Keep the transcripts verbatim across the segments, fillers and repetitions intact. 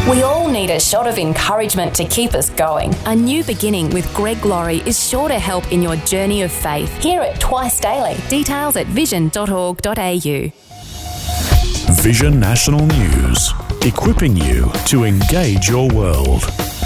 We all need a shot of encouragement to keep us going. A new beginning with Greg Laurie is sure to help in your journey of faith. Hear it twice daily. Details at vision dot org dot a u. Vision National News, equipping you to engage your world.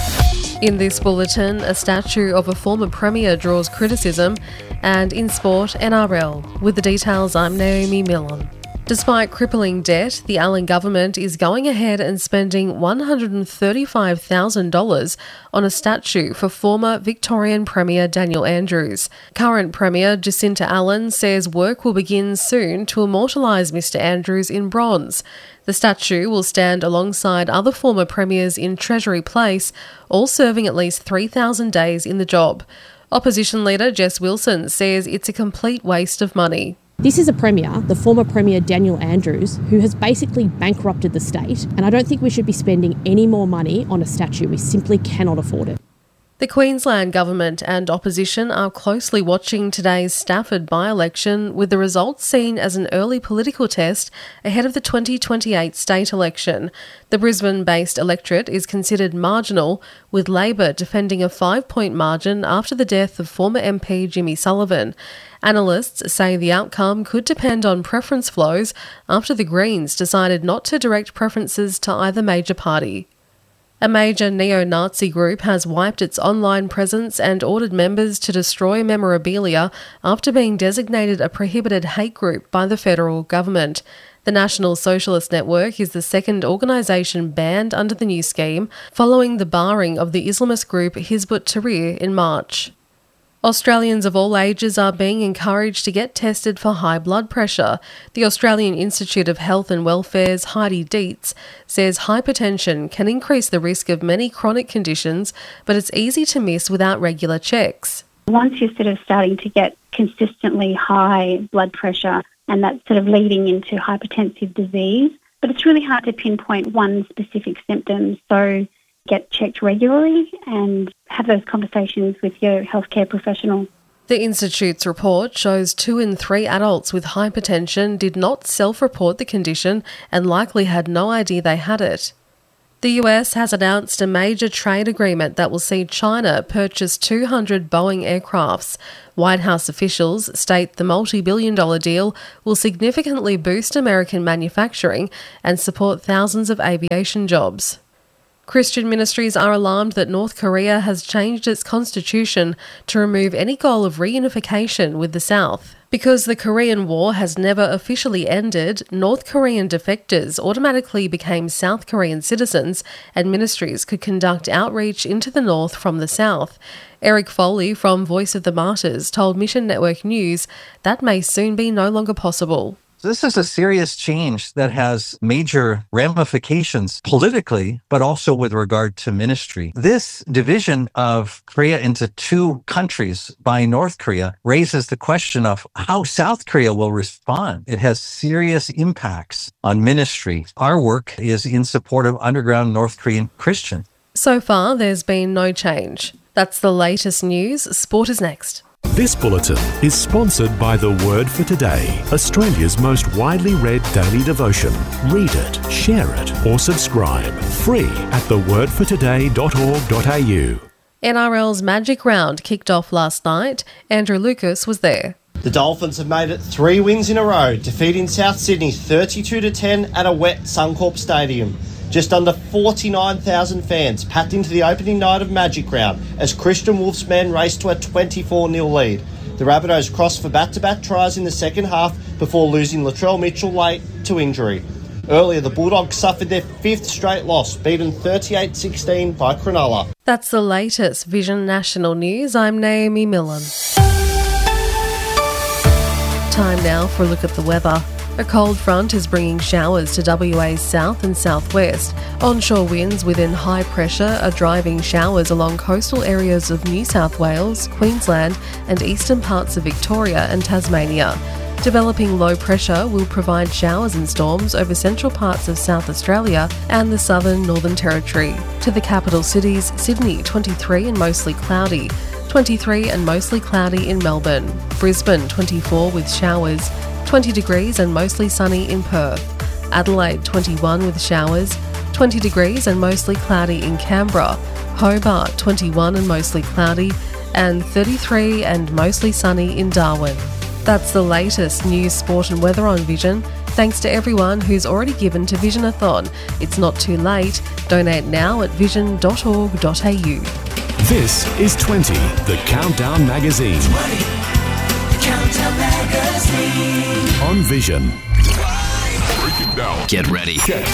In this bulletin, a statue of a former Premier draws criticism, and in sport, N R L. With the details, I'm Naomi Millen. Despite crippling debt, the Allen government is going ahead and spending one hundred thirty-five thousand dollars on a statue for former Victorian Premier Daniel Andrews. Current Premier Jacinta Allen says work will begin soon to immortalise Mister Andrews in bronze. The statue will stand alongside other former premiers in Treasury Place, all serving at least three thousand days in the job. Opposition leader Jess Wilson says it's a complete waste of money. This is a Premier, the former Premier Daniel Andrews, who has basically bankrupted the state, and I don't think we should be spending any more money on a statue. We simply cannot afford it. The Queensland Government and opposition are closely watching today's Stafford by-election, with the results seen as an early political test ahead of the twenty twenty-eight state election. The Brisbane-based electorate is considered marginal, with Labor defending a five-point margin after the death of former M P Jimmy Sullivan. Analysts say the outcome could depend on preference flows after the Greens decided not to direct preferences to either major party. A major neo-Nazi group has wiped its online presence and ordered members to destroy memorabilia after being designated a prohibited hate group by the federal government. The National Socialist Network is the second organisation banned under the new scheme, following the barring of the Islamist group Hizb ut-Tahrir in March. Australians of all ages are being encouraged to get tested for high blood pressure. The Australian Institute of Health and Welfare's Heidi Dietz says hypertension can increase the risk of many chronic conditions, but it's easy to miss without regular checks. Once you're sort of starting to get consistently high blood pressure, and that's sort of leading into hypertensive disease, but it's really hard to pinpoint one specific symptom. So get checked regularly and have those conversations with your healthcare professional. The Institute's report shows two in three adults with hypertension did not self-report the condition and likely had no idea they had it. The U S has announced a major trade agreement that will see China purchase two hundred Boeing aircrafts. White House officials state the multi-billion dollar deal will significantly boost American manufacturing and support thousands of aviation jobs. Christian ministries are alarmed that North Korea has changed its constitution to remove any goal of reunification with the South. Because the Korean War has never officially ended, North Korean defectors automatically became South Korean citizens, and ministries could conduct outreach into the North from the South. Eric Foley from Voice of the Martyrs told Mission Network News that may soon be no longer possible. This is a serious change that has major ramifications politically, but also with regard to ministry. This division of Korea into two countries by North Korea raises the question of how South Korea will respond. It has serious impacts on ministry. Our work is in support of underground North Korean Christians. So far, there's been no change. That's the latest news. Sport is next. This bulletin is sponsored by The Word for Today, Australia's most widely read daily devotion. Read it, share it, or subscribe. Free at the word for today dot org dot a u. N R L's Magic Round kicked off last night. Andrew Lucas was there. The Dolphins have made it three wins in a row, defeating South Sydney thirty-two to ten at a wet Suncorp Stadium. Just under forty-nine thousand fans packed into the opening night of Magic Round as Christian Wolf's men raced to a twenty-four nil lead. The Rabbitohs crossed for back-to-back tries in the second half before losing Latrell Mitchell late to injury. Earlier, the Bulldogs suffered their fifth straight loss, beaten thirty-eight sixteen by Cronulla. That's the latest Vision National News. I'm Naomi Millen. Time now for a look at the weather. A cold front is bringing showers to W A's south and southwest. Onshore winds within high pressure are driving showers along coastal areas of New South Wales, Queensland and eastern parts of Victoria and Tasmania. Developing low pressure will provide showers and storms over central parts of South Australia and the southern Northern Territory. To the capital cities, Sydney twenty-three and mostly cloudy, twenty-three and mostly cloudy in Melbourne, Brisbane twenty-four with showers, twenty degrees and mostly sunny in Perth, Adelaide twenty-one with showers, twenty degrees and mostly cloudy in Canberra. Hobart, twenty-one and mostly cloudy, and thirty-three and mostly sunny in Darwin. That's the latest news, sport and weather on Vision. Thanks to everyone who's already given to Visionathon. It's not too late. Donate now at vision dot org dot a u. This is twenty, the Countdown Magazine. twenty, the Countdown Magazine. On Vision. Break it down. Get ready. Okay.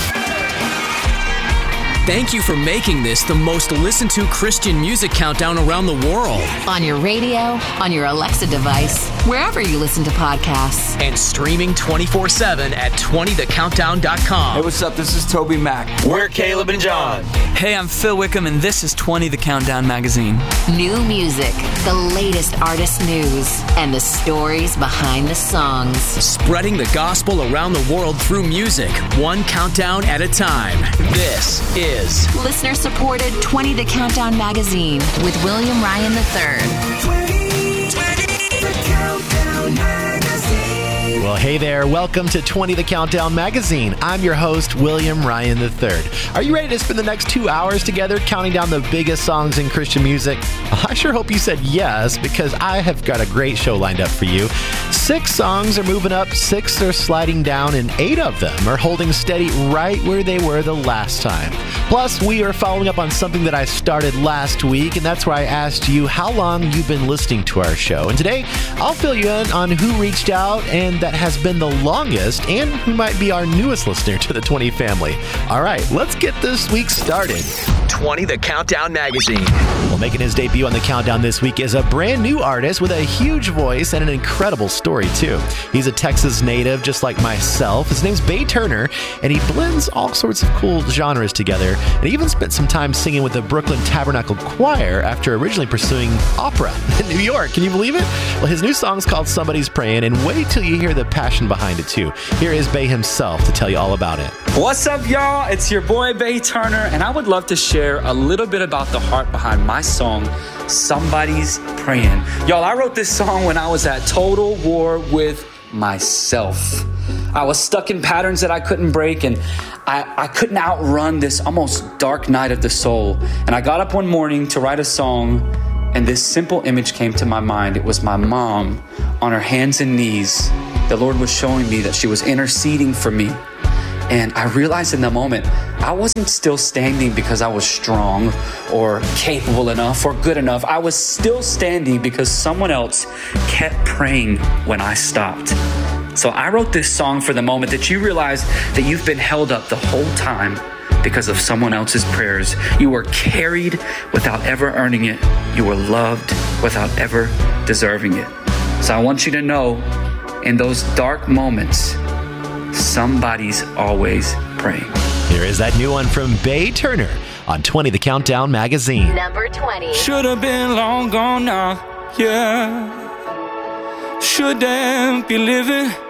Thank you for making this the most listened to Christian music countdown around the world. On your radio, on your Alexa device, wherever you listen to podcasts. And streaming twenty-four seven at twenty the countdown dot com. Hey, what's up? This is Toby Mac. We're Caleb and John. Hey, I'm Phil Wickham, and this is twenty the Countdown Magazine. New music, the latest artist news, and the stories behind the songs. Spreading the gospel around the world through music, one countdown at a time. This is listener-supported twenty the Countdown Magazine with William Ryan the third. twenty, twenty, the Countdown Magazine. Well, hey there. Welcome to twenty the Countdown Magazine. I'm your host, William Ryan the third. Are you ready to spend the next two hours together counting down the biggest songs in Christian music? I sure hope you said yes, because I have got a great show lined up for you. Six songs are moving up, six are sliding down, and eight of them are holding steady right where they were the last time. Plus, we are following up on something that I started last week, and that's where I asked you how long you've been listening to our show. And today, I'll fill you in on who reached out and that has been the longest, and who might be our newest listener to the twenty family. All right, let's get this week started. twenty the Countdown Magazine. Well, making his debut on the Countdown this week is a brand new artist with a huge voice and an incredible story, too. He's a Texas native, just like myself. His name's Bay Turner, and he blends all sorts of cool genres together, and he even spent some time singing with the Brooklyn Tabernacle Choir after originally pursuing opera in New York. Can you believe it? Well, his new song's called Somebody's Praying, and wait till you hear the passion behind it, too. Here is Bay himself to tell you all about it. What's up, y'all? It's your boy, Bay Turner, and I would love to share a little bit about the heart behind my song, Somebody's Praying. Y'all, I wrote this song when I was at total war with myself. I was stuck in patterns that I couldn't break, and I, I couldn't outrun this almost dark night of the soul. And I got up one morning to write a song, and this simple image came to my mind. It was my mom on her hands and knees. The Lord was showing me that she was interceding for me. And I realized in the moment, I wasn't still standing because I was strong or capable enough or good enough. I was still standing because someone else kept praying when I stopped. So I wrote this song for the moment that you realize that you've been held up the whole time because of someone else's prayers. You were carried without ever earning it. You were loved without ever deserving it. So I want you to know, in those dark moments, somebody's always praying. Here is that new one from Bay Turner on twenty the Countdown Magazine. Number twenty. Should have been long gone now, yeah. Shouldn't be living